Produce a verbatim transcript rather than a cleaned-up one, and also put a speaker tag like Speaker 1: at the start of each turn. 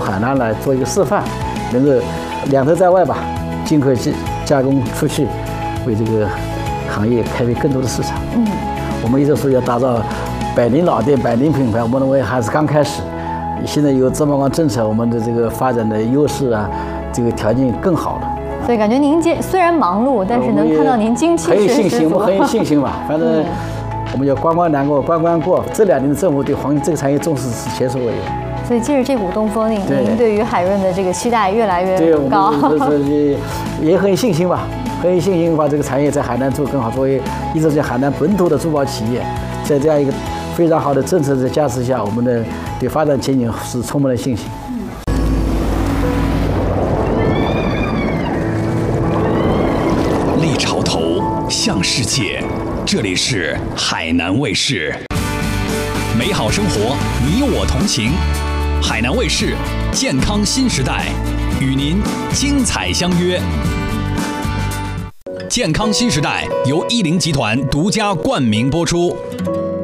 Speaker 1: 海南来做一个示范，能够两头在外吧，进口加加工出去，为这个行业开辟更多的市场。嗯，我们一直说要打造百年老店、百年品牌，我们认为还是刚开始。现在有这么个政策，我们的这个发展的优势啊，这个条件更好了。
Speaker 2: 所以感觉您这虽然忙碌，但是能看到您精气神十足。
Speaker 1: 很有信心，我们很有信心吧。反正我们要关关难过关关过。这两年的政府对黄金这个产业重视是前所未有。
Speaker 2: 所以借着这股东风，您您对于海润的这个期待越来越高。
Speaker 1: 对，我们也也很有信心吧，很有信心把这个产业在海南做更好。作为一直在海南本土的珠宝企业，在这样一个非常好的政策的加持下，我们的对发展前景是充满了信心。
Speaker 3: 立潮头，向世界，这里是海南卫视。美好生活，你我同行。海南卫视健康新时代，与您精彩相约。健康新时代由一零集团独家冠名播出。